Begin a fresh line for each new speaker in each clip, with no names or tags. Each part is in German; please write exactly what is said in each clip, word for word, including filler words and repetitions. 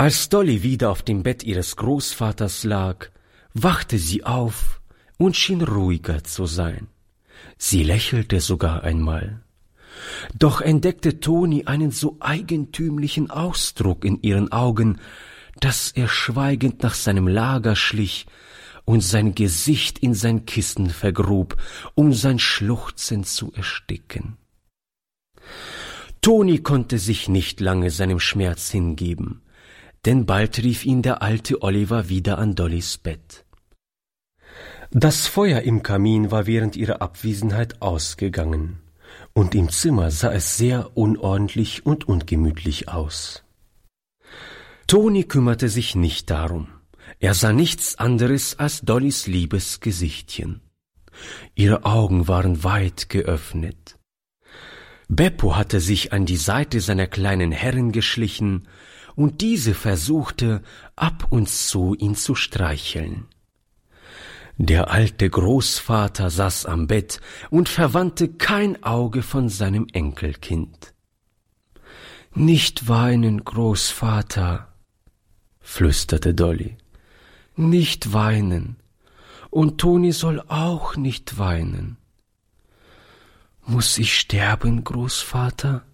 Als Dolly wieder auf dem Bett ihres Großvaters lag, wachte sie auf und schien ruhiger zu sein. Sie lächelte sogar einmal. Doch entdeckte Toni einen so eigentümlichen Ausdruck in ihren Augen, dass er schweigend nach seinem Lager schlich und sein Gesicht in sein Kissen vergrub, um sein Schluchzen zu ersticken. Toni konnte sich nicht lange seinem Schmerz hingeben, denn bald rief ihn der alte Oliver wieder an Dollys Bett. Das Feuer im Kamin war während ihrer Abwesenheit ausgegangen, und im Zimmer sah es sehr unordentlich und ungemütlich aus. Toni kümmerte sich nicht darum. Er sah nichts anderes als Dollys liebes Gesichtchen. Ihre Augen waren weit geöffnet. Beppo hatte sich an die Seite seiner kleinen Herrin geschlichen, und diese versuchte, ab und zu ihn zu streicheln. Der alte Großvater saß am Bett und verwandte kein Auge von seinem Enkelkind. »Nicht weinen, Großvater«, flüsterte Dolly. »Nicht weinen. Und Toni soll auch nicht weinen.« »Muss ich sterben, Großvater?«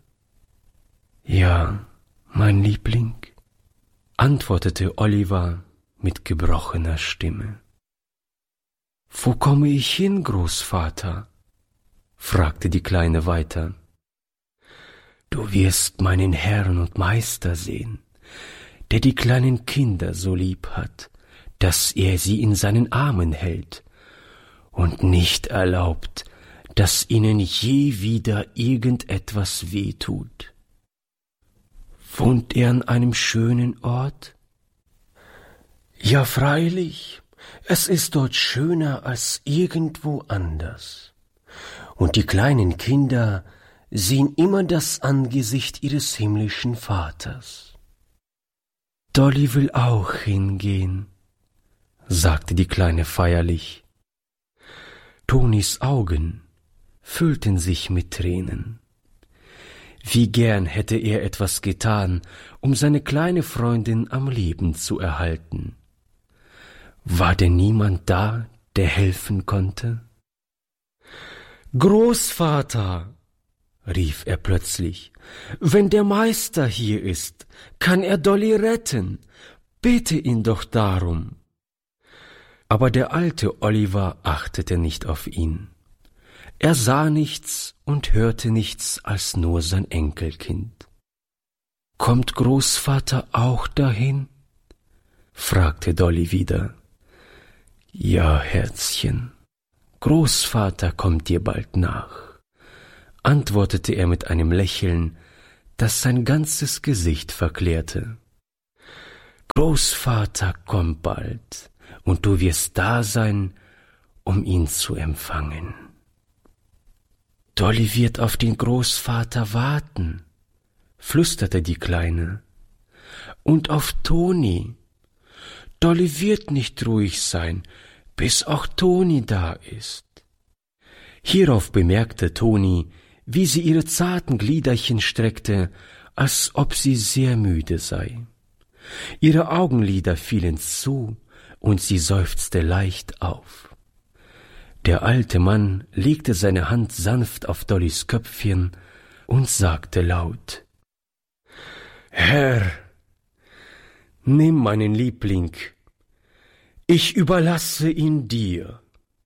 »Ja, mein Liebling«, antwortete Oliver mit gebrochener Stimme. »Wo komme ich hin, Großvater?« fragte die Kleine weiter. »Du wirst meinen Herrn und Meister sehen, der die kleinen Kinder so lieb hat, dass er sie in seinen Armen hält und nicht erlaubt, dass ihnen je wieder irgendetwas wehtut. Wohnt er an einem schönen Ort?« »Ja, freilich, es ist dort schöner als irgendwo anders. Und die kleinen Kinder sehen immer das Angesicht ihres himmlischen Vaters.« »Dolly will auch hingehen«, sagte die Kleine feierlich. Tonis Augen füllten sich mit Tränen. Wie gern hätte er etwas getan, um seine kleine Freundin am Leben zu erhalten. War denn niemand da, der helfen konnte? »Großvater«, rief er plötzlich, »wenn der Meister hier ist, kann er Dolly retten. Bitte ihn doch darum.« Aber der alte Oliver achtete nicht auf ihn. Er sah nichts und hörte nichts als nur sein Enkelkind. »Kommt Großvater auch dahin?« fragte Dolly wieder. »Ja, Herzchen, Großvater kommt dir bald nach«, antwortete er mit einem Lächeln, das sein ganzes Gesicht verklärte. »Großvater kommt bald, und du wirst da sein, um ihn zu empfangen.« »Dolly wird auf den Großvater warten«, flüsterte die Kleine. »Und auf Toni. Dolly wird nicht ruhig sein, bis auch Toni da ist.« Hierauf bemerkte Toni, wie sie ihre zarten Gliederchen streckte, als ob sie sehr müde sei. Ihre Augenlider fielen zu, und sie seufzte leicht auf. Der alte Mann legte seine Hand sanft auf Dollys Köpfchen und sagte laut: »Herr, nimm meinen Liebling, ich überlasse ihn dir.«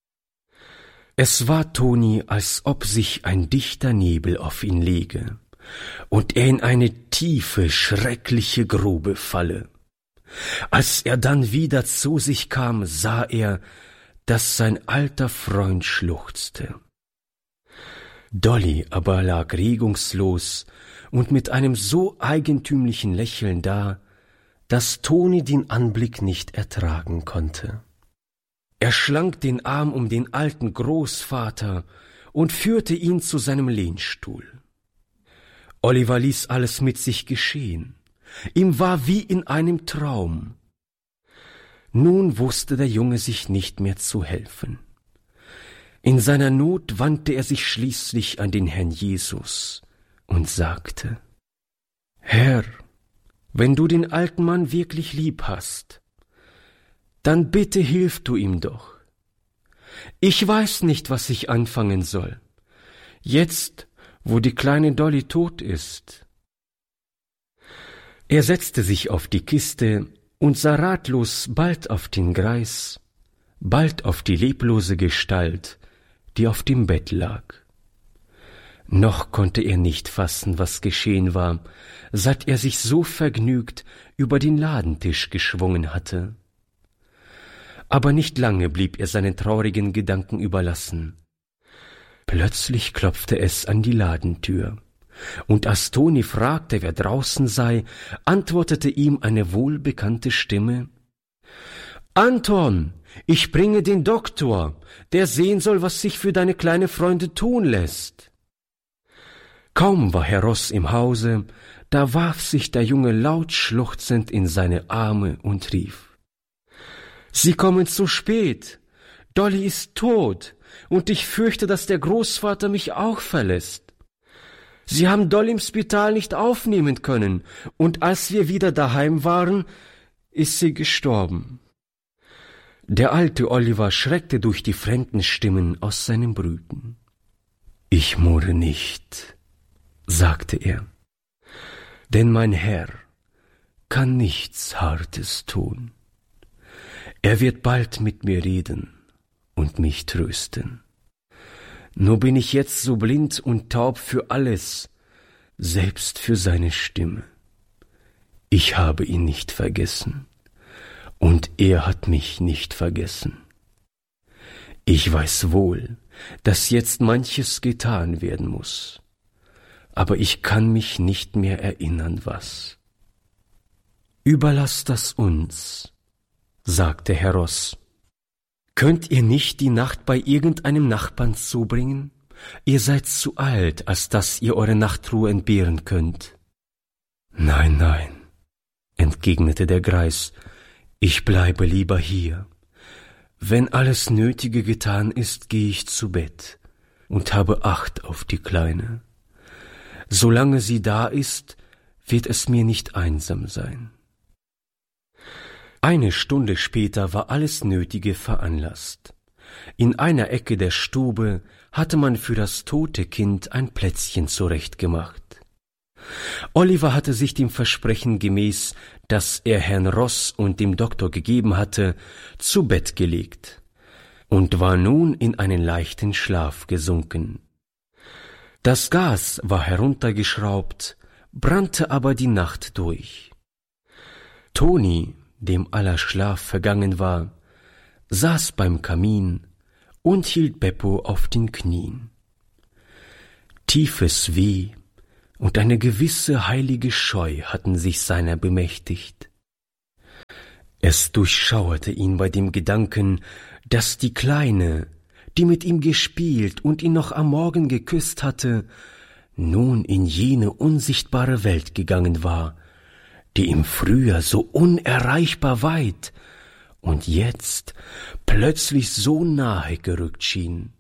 Es war Toni, als ob sich ein dichter Nebel auf ihn lege und er in eine tiefe, schreckliche Grube falle. Als er dann wieder zu sich kam, sah er, dass sein alter Freund schluchzte. Dolly aber lag regungslos und mit einem so eigentümlichen Lächeln da, dass Toni den Anblick nicht ertragen konnte. Er schlang den Arm um den alten Großvater und führte ihn zu seinem Lehnstuhl. Oliver ließ alles mit sich geschehen. Ihm war wie in einem Traum. Nun wusste der Junge sich nicht mehr zu helfen. In seiner Not wandte er sich schließlich an den Herrn Jesus und sagte: »Herr, wenn du den alten Mann wirklich lieb hast, dann bitte hilf du ihm doch. Ich weiß nicht, was ich anfangen soll, jetzt, wo die kleine Dolly tot ist.« Er setzte sich auf die Kiste und sah ratlos bald auf den Greis, bald auf die leblose Gestalt, die auf dem Bett lag. Noch konnte er nicht fassen, was geschehen war, seit er sich so vergnügt über den Ladentisch geschwungen hatte. Aber nicht lange blieb er seinen traurigen Gedanken überlassen. Plötzlich klopfte es an die Ladentür, und als Toni fragte, wer draußen sei, antwortete ihm eine wohlbekannte Stimme: »Anton, ich bringe den Doktor, der sehen soll, was sich für deine kleine Freunde tun lässt.« Kaum war Herr Ross im Hause, da warf sich der Junge laut schluchzend in seine Arme und rief: »Sie kommen zu spät. Dolly ist tot, und ich fürchte, dass der Großvater mich auch verlässt. Sie haben Dolly im Spital nicht aufnehmen können, und als wir wieder daheim waren, ist sie gestorben.« Der alte Oliver schreckte durch die fremden Stimmen aus seinem Brüten. »Ich murre nicht«, sagte er, »denn mein Herr kann nichts Hartes tun. Er wird bald mit mir reden und mich trösten. Nur bin ich jetzt so blind und taub für alles, selbst für seine Stimme. Ich habe ihn nicht vergessen, und er hat mich nicht vergessen. Ich weiß wohl, dass jetzt manches getan werden muss, aber ich kann mich nicht mehr erinnern, was.« »Überlasst das uns«, sagte Herr Ross. »Könnt ihr nicht die Nacht bei irgendeinem Nachbarn zubringen? Ihr seid zu alt, als dass ihr eure Nachtruhe entbehren könnt.« »Nein, nein«, entgegnete der Greis, »ich bleibe lieber hier. Wenn alles Nötige getan ist, gehe ich zu Bett und habe Acht auf die Kleine. Solange sie da ist, wird es mir nicht einsam sein.« Eine Stunde später war alles Nötige veranlasst. In einer Ecke der Stube hatte man für das tote Kind ein Plätzchen zurechtgemacht. Oliver hatte sich dem Versprechen gemäß, das er Herrn Ross und dem Doktor gegeben hatte, zu Bett gelegt und war nun in einen leichten Schlaf gesunken. Das Gas war heruntergeschraubt, brannte aber die Nacht durch. Toni, dem aller Schlaf vergangen war, saß beim Kamin und hielt Beppo auf den Knien. Tiefes Weh und eine gewisse heilige Scheu hatten sich seiner bemächtigt. Es durchschauerte ihn bei dem Gedanken, dass die Kleine, die mit ihm gespielt und ihn noch am Morgen geküsst hatte, nun in jene unsichtbare Welt gegangen war, die ihm früher so unerreichbar weit und jetzt plötzlich so nahe gerückt schien.